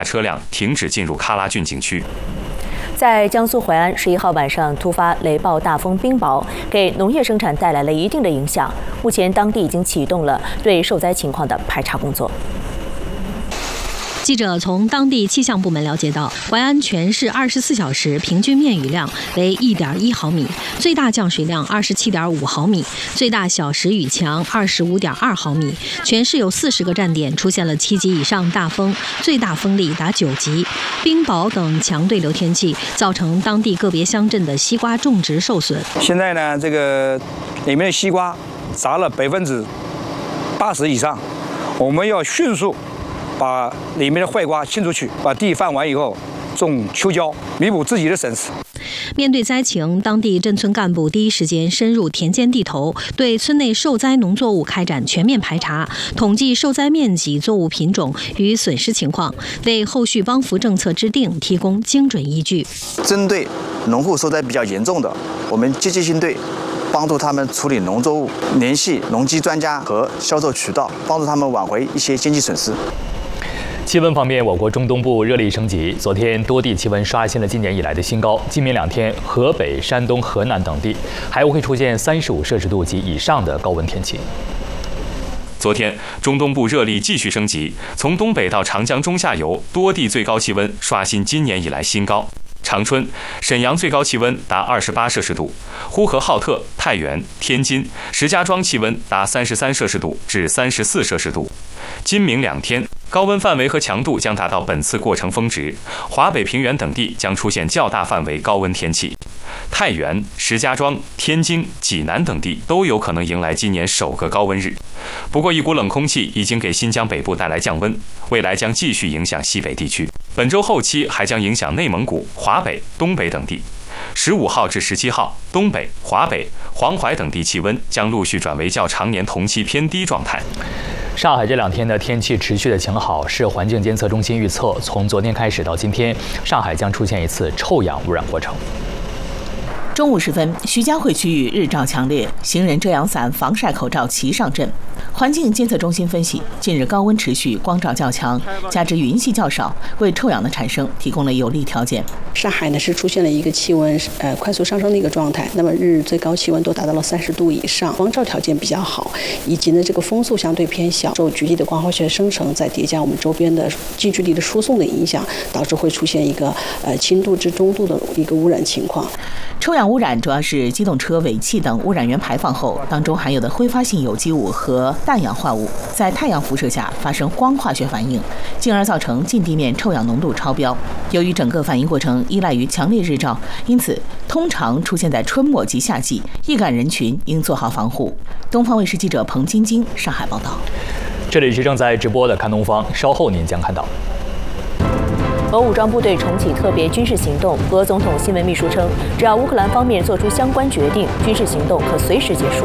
车辆停止进入喀拉峻景区。 在江苏淮安11号晚上突发雷暴大风冰雹，给农业生产带来了一定的影响。目前当地已经启动了对受灾情况的排查工作。 记者从当地气象部门了解到，淮安全市24小时平均面雨量为1.1毫米，最大降水量27.5毫米，最大小时雨强25.2毫米。全市有40个站点出现了7级以上大风，最大风力达9级。冰雹等强对流天气造成当地个别乡镇的西瓜种植受损。 现在呢，这个里面的西瓜砸了80%以上，我们要迅速把里面的坏瓜清出去，把地翻完以后种秋椒，弥补自己的损失。 面对灾情，当地镇村干部第一时间深入田间地头，对村内受灾农作物开展全面排查，统计受灾面积、作物品种与损失情况，为后续帮扶政策制定提供精准依据。 针对农户受灾比较严重的，我们积极应对，帮助他们处理农作物，联系农机专家和销售渠道，帮助他们挽回一些经济损失。 气温方面，我国中东部热力升级，昨天多地气温刷新了今年以来的新高。今明2天，河北、山东、河南等地还会出现35摄氏度及以上的高温天气。 昨天，中东部热力继续升级，从东北到长江中下游，多地最高气温刷新今年以来新高。长春、沈阳最高气温达28摄氏度，呼和浩特、太原、天津、石家庄气温达33摄氏度至34摄氏度。今明2天，高温范围和强度将达到本次过程峰值，华北平原等地将出现较大范围高温天气。太原、石家庄、天津、济南等地都有可能迎来今年首个高温日。不过，一股冷空气已经给新疆北部带来降温，未来将继续影响西北地区。本周后期还将影响内蒙古、华北、东北等地。15号至17号，东北、华北、黄淮等地气温将陆续转为较常年同期偏低状态。 上海这2天的天气持续的晴好，市环境监测中心预测，从昨天开始到今天，上海将出现一次臭氧污染过程。 中午时分，徐家汇区域日照强烈，行人遮阳伞、防晒口罩齐上阵。环境监测中心分析，近日高温持续，光照较强，加之云系较少，为臭氧的产生提供了有利条件。 上海呢是出现了一个气温快速上升的一个状态，那么日最高气温都达到了30度以上，光照条件比较好，以及呢这个风速相对偏小，受局地的光化学生成，再叠加我们周边的近距离的输送的影响，导致会出现一个轻度至中度的一个污染情况。 臭氧污染主要是机动车尾气等污染源排放后，当中含有的挥发性有机物和氮氧化物在太阳辐射下发生光化学反应，进而造成近地面臭氧浓度超标。由于整个反应过程依赖于强烈日照，因此通常出现在春末及夏季，易感人群应做好防护。东方卫视记者彭晶晶上海报道。 这里是正在直播的看东方，稍后您将看到。 俄武装部队重启特别军事行动，俄总统新闻秘书称，只要乌克兰方面做出相关决定，军事行动可随时结束。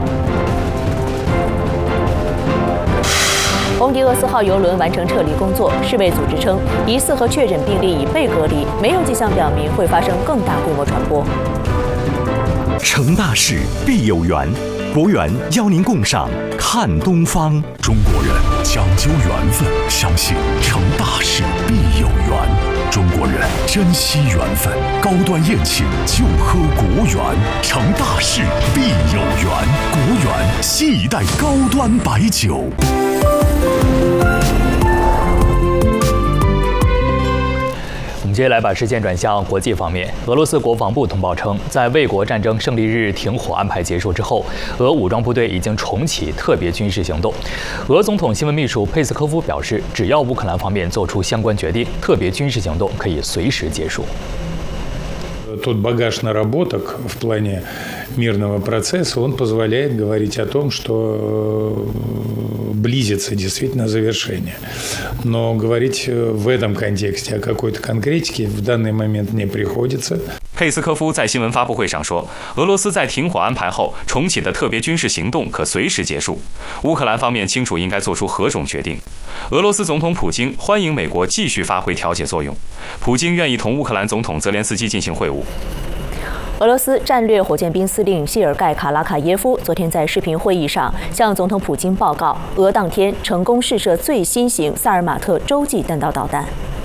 红迪厄斯号邮轮完成撤离工作，世卫组织称，疑似和确诊病例已被隔离，没有迹象表明会发生更大规模传播。 成大事必有缘，国缘邀您共赏看东方。中国人讲究缘分，相信成大事必有缘。中国人珍惜缘分，高端宴请就喝国缘，成大事必有缘。国缘新一代高端白酒。 我们接下来把视线转向国际方面。俄罗斯国防部通报称，在卫国战争胜利日停火安排结束之后，俄武装部队已经重启特别军事行动。俄总统新闻秘书佩斯科夫表示，只要乌克兰方面做出相关决定，特别军事行动可以随时结束。 Тот багаж наработок в плане мирного процесса, он позволяет говорить о том, что близится действительно завершение. Но говорить в этом контексте о какой-то конкретике в данный момент не приходится. 佩斯科夫在新闻发布会上说，俄罗斯在停火安排后重启的特别军事行动可随时结束。乌克兰方面清楚应该做出何种决定。俄罗斯总统普京欢迎美国继续发挥调解作用，普京愿意同乌克兰总统泽连斯基进行会晤。 俄罗斯战略火箭兵司令谢尔盖·卡拉卡耶夫昨天在视频会议上向总统普京报告，俄当天成功试射最新型萨尔马特洲际弹道导弹。